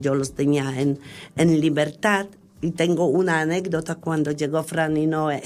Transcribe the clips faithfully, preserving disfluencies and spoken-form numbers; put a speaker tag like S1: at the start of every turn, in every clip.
S1: Yo los tenía en, en libertad y tengo una anécdota cuando llegó Fran y Noé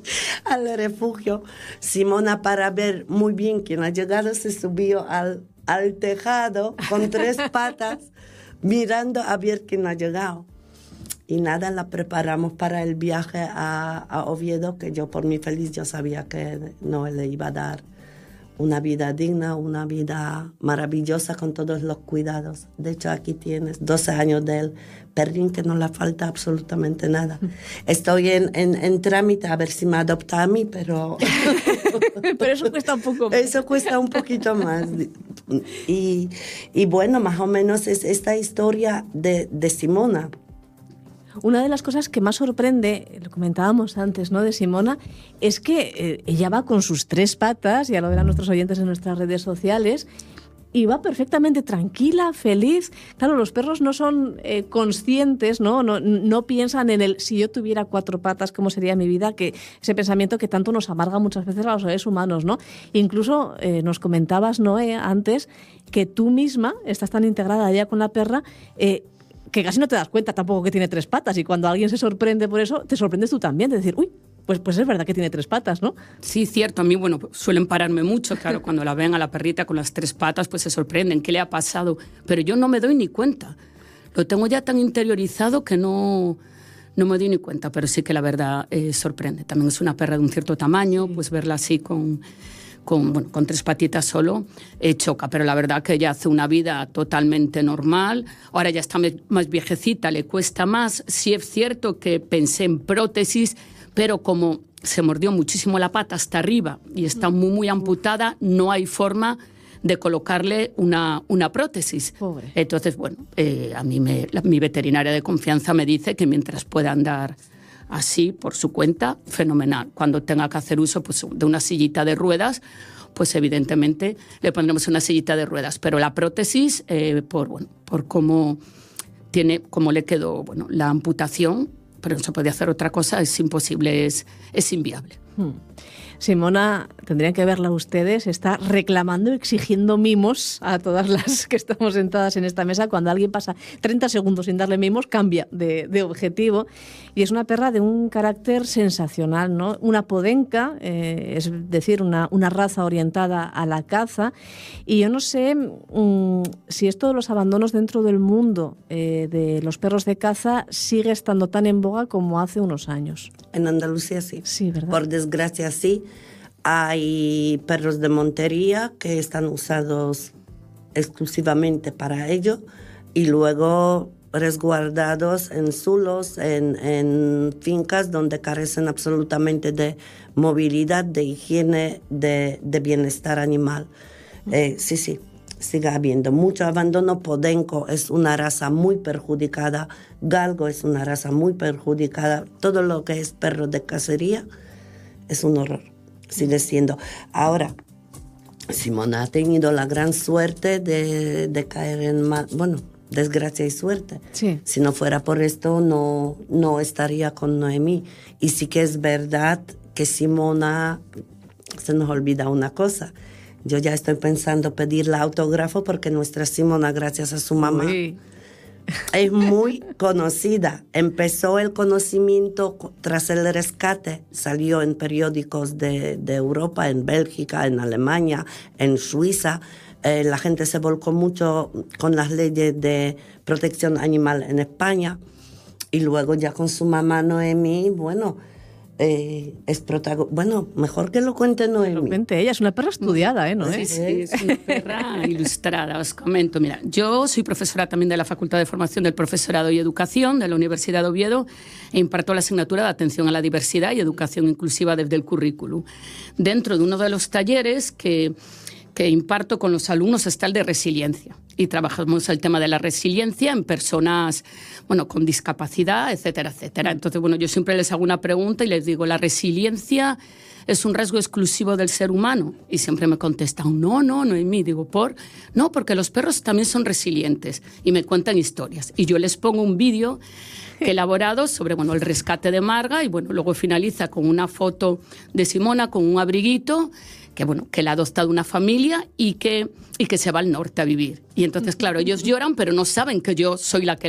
S1: al refugio. Simona, para ver muy bien quién ha llegado, se subió al, al tejado con tres patas mirando a ver quién ha llegado. Y nada, la preparamos para el viaje a, a Oviedo, que yo por mi feliz yo sabía que Noé le iba a dar una vida digna, una vida maravillosa con todos los cuidados. De hecho, aquí tienes doce años del perrín que no le falta absolutamente nada. Estoy en, en, en trámite a ver si me adopta a mí, pero...
S2: pero eso cuesta un poco más.
S1: Eso cuesta un poquito más. Y, y bueno, más o menos es esta historia de, de Simona.
S2: Una de las cosas que más sorprende, lo comentábamos antes, ¿no?, de Simona, es que eh, ella va con sus tres patas, ya lo verán nuestros oyentes en nuestras redes sociales, y va perfectamente tranquila, feliz. Claro, los perros no son eh, conscientes, ¿no? No, no piensan en el si yo tuviera cuatro patas, ¿cómo sería mi vida? Que ese pensamiento que tanto nos amarga muchas veces a los seres humanos, ¿no? Incluso eh, nos comentabas, Noé, antes, que tú misma estás tan integrada ya con la perra, eh, que casi no te das cuenta tampoco que tiene tres patas, y cuando alguien se sorprende por eso, te sorprendes tú también de decir, uy, pues, pues es verdad que tiene tres patas, ¿no?
S3: Sí, cierto. A mí, bueno, suelen pararme mucho, claro, cuando la ven a la perrita con las tres patas, pues se sorprenden, ¿qué le ha pasado? Pero yo no me doy ni cuenta. Lo tengo ya tan interiorizado que no, no me doy ni cuenta, pero sí que la verdad eh, sorprende. También es una perra de un cierto tamaño, sí. Pues verla así con... Con, bueno, con tres patitas solo, eh, choca, pero la verdad que ella hace una vida totalmente normal. Ahora ya está más viejecita, le cuesta más. Sí es cierto que pensé en prótesis, pero como se mordió muchísimo la pata hasta arriba y está muy, muy amputada, no hay forma de colocarle una, una prótesis.
S2: Pobre.
S3: Entonces, bueno, eh, a mí me, la, mi veterinaria de confianza me dice que mientras pueda andar así, por su cuenta, fenomenal. Cuando tenga que hacer uso pues, de una sillita de ruedas, pues evidentemente le pondremos una sillita de ruedas. Pero la prótesis, eh, por, bueno, por cómo, tiene, cómo le quedó bueno, la amputación, pero no se puede hacer otra cosa, es imposible, es, es inviable.
S2: Hmm. Simona, tendrían que verla ustedes, está reclamando, exigiendo mimos a todas las que estamos sentadas en esta mesa. Cuando alguien pasa treinta segundos sin darle mimos, cambia de, de objetivo. Y es una perra de un carácter sensacional, ¿no? Una podenca, eh, es decir, una, una raza orientada a la caza. Y yo no sé mmm, si esto de los abandonos dentro del mundo eh, de los perros de caza sigue estando tan en boga como hace unos años.
S1: En Andalucía sí.
S2: Sí, ¿verdad?
S1: Por desgracia sí. Hay perros de montería que están usados exclusivamente para ello y luego resguardados en zulos, en, en fincas donde carecen absolutamente de movilidad, de higiene, de, de bienestar animal. Eh, sí, sí, sigue habiendo mucho abandono. Podenco es una raza muy perjudicada, galgo es una raza muy perjudicada. Todo lo que es perro de cacería es un horror. Sigue siendo. Ahora, Simona ha tenido la gran suerte de, de caer en mal, bueno, desgracia y suerte.
S2: Sí.
S1: Si no fuera por esto, no, no estaría con Noemí. Y sí que es verdad que Simona, se nos olvida una cosa. Yo ya estoy pensando pedirle autógrafo porque nuestra Simona, gracias a su mamá,
S2: Uy.
S1: es muy conocida. Empezó el conocimiento tras el rescate. Salió en periódicos de, de Europa, en Bélgica, en Alemania, en Suiza. Eh, la gente se volcó mucho con las leyes de protección animal en España. Y luego ya con su mamá Noemí, bueno... Eh, es protagonista. Bueno, mejor que lo cuente Noemí.
S2: Lo cuente ella, es una perra estudiada, ¿eh? ¿No?
S3: Sí, sí, es una perra ilustrada, os comento. Mira, yo soy profesora también de la Facultad de Formación del Profesorado y Educación de la Universidad de Oviedo e imparto la asignatura de Atención a la Diversidad y Educación Inclusiva desde el currículum. Dentro de uno de los talleres que, que imparto con los alumnos está el de resiliencia. Y trabajamos el tema de la resiliencia en personas, bueno, con discapacidad, etcétera, etcétera. Entonces, bueno, yo siempre les hago una pregunta y les digo, ¿la resiliencia es un rasgo exclusivo del ser humano? Y siempre me contestan, no, no, no en mí. Digo, ¿por? No, porque los perros también son resilientes y me cuentan historias. Y yo les pongo un vídeo que he elaborado sobre, bueno, el rescate de Marga y, bueno, luego finaliza con una foto de Simona con un abriguito que, bueno, que la ha adoptado una familia y que, y que se va al norte a vivir. Y entonces, claro, ellos lloran, pero no saben que yo soy la que